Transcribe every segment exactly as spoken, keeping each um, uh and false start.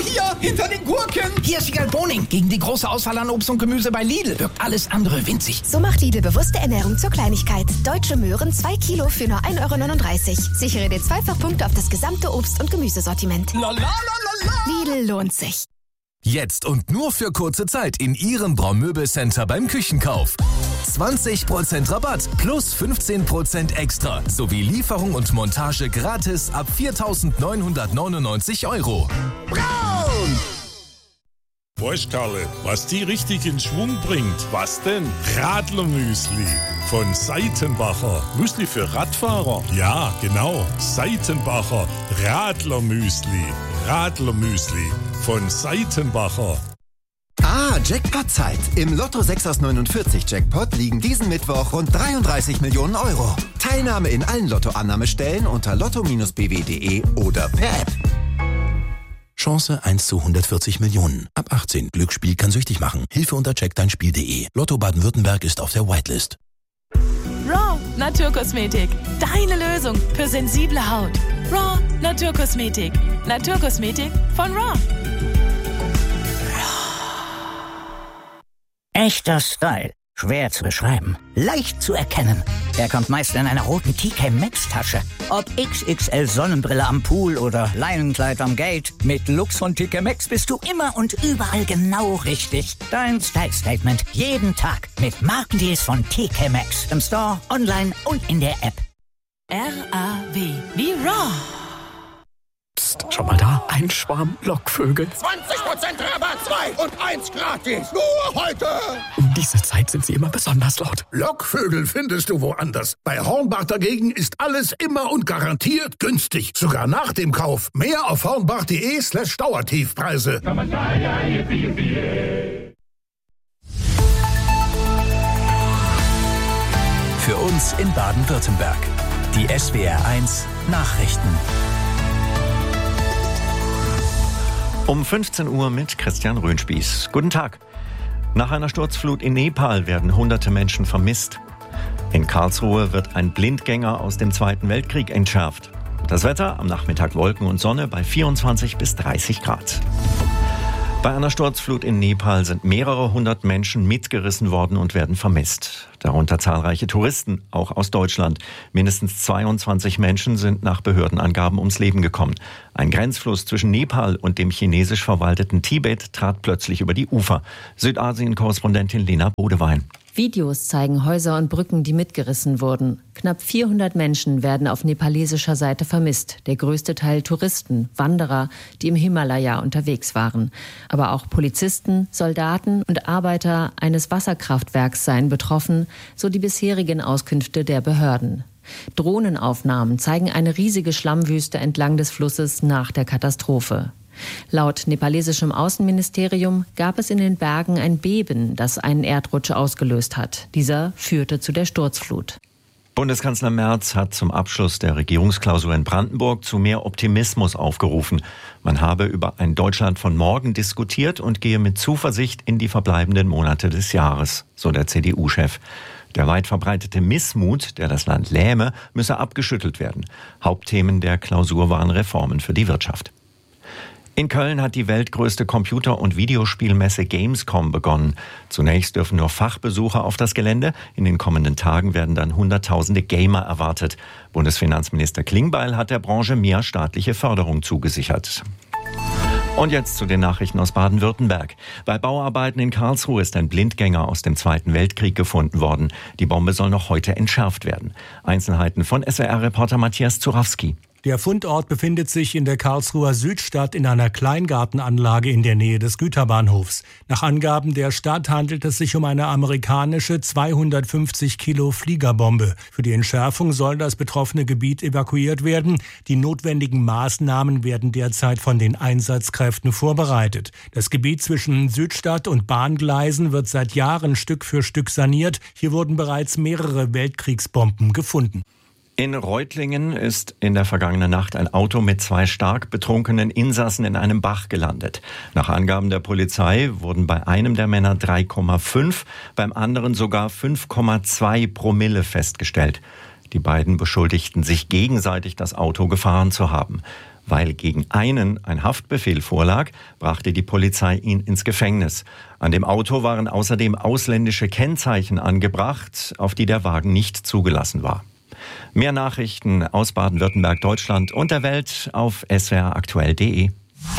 hier, hinter den Gurken. Hier ist Wiegald Boning. Gegen die große Auswahl an Obst und Gemüse bei Lidl wirkt alles andere winzig. So macht Lidl bewusste Ernährung zur Kleinigkeit. Deutsche Möhren zwei Kilo für nur ein Euro neununddreißig. Sichere dir Zweifachpunkte auf das gesamte Obst- und Gemüsesortiment. La, la, la, la, la. Lidl lohnt sich. Jetzt und nur für kurze Zeit in Ihrem Braumöbelcenter beim Küchenkauf. zwanzig Prozent Rabatt plus fünfzehn Prozent extra sowie Lieferung und Montage gratis ab viertausendneunhundertneunundneunzig Euro. Braun! Weißt Karle, was die richtig in Schwung bringt? Was denn? Radlermüsli von Seitenbacher. Müsli für Radfahrer? Ja, genau. Seitenbacher Radlermüsli. Radlermüsli von Seitenbacher. Ah, Jackpot-Zeit. Im Lotto sechs aus neunundvierzig Jackpot liegen diesen Mittwoch rund dreiunddreißig Millionen Euro. Teilnahme in allen Lottoannahmestellen unter lotto Bindestrich b w punkt d e oder per App. Chance eins zu hundertvierzig Millionen. Ab achtzehn. Glücksspiel kann süchtig machen. Hilfe unter check dein Spiel punkt de. Lotto Baden-Württemberg ist auf der Whitelist. Raw Naturkosmetik. Deine Lösung für sensible Haut. Raw Naturkosmetik. Naturkosmetik von Raw. Echter Style. Schwer zu beschreiben. Leicht zu erkennen. Er kommt meist in einer roten T K Maxx Tasche. Ob X X L Sonnenbrille am Pool oder Leinenkleid am Gate. Mit Lux von T K Maxx bist du immer und überall genau richtig. Dein Style Statement. Jeden Tag. Mit Markendeals von T K Maxx. Im Store, online und in der App. R A W wie Raw. Psst, schau mal da. Ein Schwarm Lockvögel. zwanzig Prozent Rabatt, zwei und eins gratis. Nur heute. Um diese Zeit sind sie immer besonders laut. Lockvögel findest du woanders. Bei Hornbach dagegen ist alles immer und garantiert günstig. Sogar nach dem Kauf. Mehr auf hornbach.de slash Dauertiefpreise. Für uns in Baden-Württemberg. Die S W R eins Nachrichten. Um fünfzehn Uhr mit Christian Röhnspieß. Guten Tag. Nach einer Sturzflut in Nepal werden hunderte Menschen vermisst. In Karlsruhe wird ein Blindgänger aus dem Zweiten Weltkrieg entschärft. Das Wetter am Nachmittag Wolken und Sonne bei vierundzwanzig bis dreißig Grad. Bei einer Sturzflut in Nepal sind mehrere hundert Menschen mitgerissen worden und werden vermisst. Darunter zahlreiche Touristen, auch aus Deutschland. Mindestens zweiundzwanzig Menschen sind nach Behördenangaben ums Leben gekommen. Ein Grenzfluss zwischen Nepal und dem chinesisch verwalteten Tibet trat plötzlich über die Ufer. Südasien-Korrespondentin Lena Bodewein. Videos zeigen Häuser und Brücken, die mitgerissen wurden. Knapp vierhundert Menschen werden auf nepalesischer Seite vermisst. Der größte Teil Touristen, Wanderer, die im Himalaya unterwegs waren. Aber auch Polizisten, Soldaten und Arbeiter eines Wasserkraftwerks seien betroffen, so die bisherigen Auskünfte der Behörden. Drohnenaufnahmen zeigen eine riesige Schlammwüste entlang des Flusses nach der Katastrophe. Laut nepalesischem Außenministerium gab es in den Bergen ein Beben, das einen Erdrutsch ausgelöst hat. Dieser führte zu der Sturzflut. Bundeskanzler Merz hat zum Abschluss der Regierungsklausur in Brandenburg zu mehr Optimismus aufgerufen. Man habe über ein Deutschland von morgen diskutiert und gehe mit Zuversicht in die verbleibenden Monate des Jahres, so der C D U-Chef. Der weit verbreitete Missmut, der das Land lähme, müsse abgeschüttelt werden. Hauptthemen der Klausur waren Reformen für die Wirtschaft. In Köln hat die weltgrößte Computer- und Videospielmesse Gamescom begonnen. Zunächst dürfen nur Fachbesucher auf das Gelände. In den kommenden Tagen werden dann Hunderttausende Gamer erwartet. Bundesfinanzminister Klingbeil hat der Branche mehr staatliche Förderung zugesichert. Und jetzt zu den Nachrichten aus Baden-Württemberg. Bei Bauarbeiten in Karlsruhe ist ein Blindgänger aus dem Zweiten Weltkrieg gefunden worden. Die Bombe soll noch heute entschärft werden. Einzelheiten von S W R-Reporter Matthias Zurawski. Der Fundort befindet sich in der Karlsruher Südstadt in einer Kleingartenanlage in der Nähe des Güterbahnhofs. Nach Angaben der Stadt handelt es sich um eine amerikanische zweihundertfünfzig Kilo Fliegerbombe. Für die Entschärfung soll das betroffene Gebiet evakuiert werden. Die notwendigen Maßnahmen werden derzeit von den Einsatzkräften vorbereitet. Das Gebiet zwischen Südstadt und Bahngleisen wird seit Jahren Stück für Stück saniert. Hier wurden bereits mehrere Weltkriegsbomben gefunden. In Reutlingen ist in der vergangenen Nacht ein Auto mit zwei stark betrunkenen Insassen in einem Bach gelandet. Nach Angaben der Polizei wurden bei einem der Männer drei Komma fünf, beim anderen sogar fünf Komma zwei Promille festgestellt. Die beiden beschuldigten sich gegenseitig, das Auto gefahren zu haben. Weil gegen einen ein Haftbefehl vorlag, brachte die Polizei ihn ins Gefängnis. An dem Auto waren außerdem ausländische Kennzeichen angebracht, auf die der Wagen nicht zugelassen war. Mehr Nachrichten aus Baden-Württemberg, Deutschland und der Welt auf s w r aktuell punkt d e.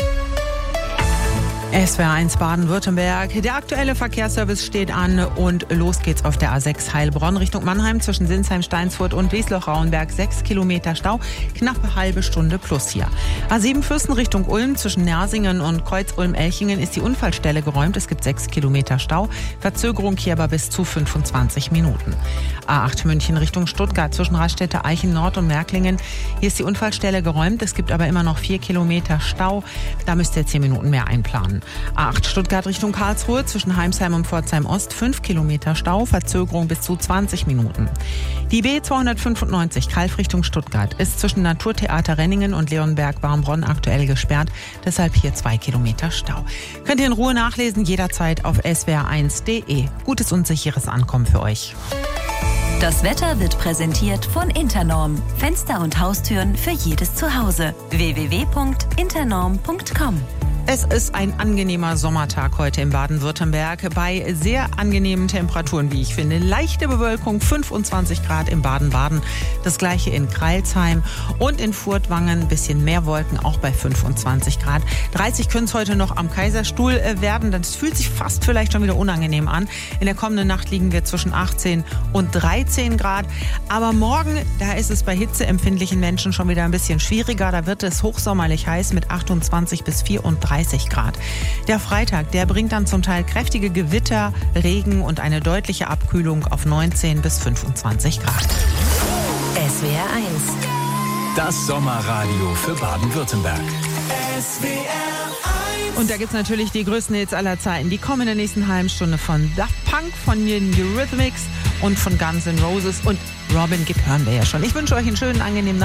S W R eins Baden-Württemberg. Der aktuelle Verkehrsservice steht an und los geht's auf der A sechs Heilbronn Richtung Mannheim zwischen Sinsheim, Steinsfurt und Wiesloch-Rauenberg. Sechs Kilometer Stau, knappe halbe Stunde plus hier. A sieben Fürsten Richtung Ulm zwischen Nersingen und Kreuz-Ulm-Elchingen ist die Unfallstelle geräumt. Es gibt sechs Kilometer Stau, Verzögerung hier aber bis zu fünfundzwanzig Minuten. A acht München Richtung Stuttgart zwischen Raststätte Eichen Nord und Märklingen. Hier ist die Unfallstelle geräumt. Es gibt aber immer noch vier Kilometer Stau. Da müsst ihr zehn Minuten mehr einplanen. A acht Stuttgart Richtung Karlsruhe zwischen Heimsheim und Pforzheim Ost, fünf Kilometer Stau, Verzögerung bis zu zwanzig Minuten. Die B zweihundertfünfundneunzig Kalf Richtung Stuttgart ist zwischen Naturtheater Renningen und Leonberg-Barmbronn aktuell gesperrt, deshalb hier zwei Kilometer Stau. Könnt ihr in Ruhe nachlesen, jederzeit auf s w r eins punkt d e. Gutes und sicheres Ankommen für euch. Das Wetter wird präsentiert von Internorm. Fenster und Haustüren für jedes Zuhause. w w w punkt internorm punkt com. Es ist ein angenehmer Sommertag heute in Baden-Württemberg bei sehr angenehmen Temperaturen, wie ich finde. Leichte Bewölkung, fünfundzwanzig Grad in Baden-Baden. Das gleiche in Kreilsheim und in Furtwangen. Ein bisschen mehr Wolken, auch bei fünfundzwanzig Grad. dreißig können es heute noch am Kaiserstuhl werden. Das fühlt sich fast vielleicht schon wieder unangenehm an. In der kommenden Nacht liegen wir zwischen achtzehn und dreizehn Grad. Aber morgen, da ist es bei hitzeempfindlichen Menschen schon wieder ein bisschen schwieriger. Da wird es hochsommerlich heiß mit achtundzwanzig bis vierunddreißig Grad. Der Freitag, der bringt dann zum Teil kräftige Gewitter, Regen und eine deutliche Abkühlung auf neunzehn bis fünfundzwanzig Grad. S W R eins. Das Sommerradio für Baden-Württemberg. S W R eins. Und da gibt es natürlich die größten Hits aller Zeiten. Die kommen in der nächsten halben Stunde von Daft Punk, von den Eurythmics und von Guns N' Roses. Und Robin Gibb hören wir ja schon. Ich wünsche euch einen schönen, angenehmen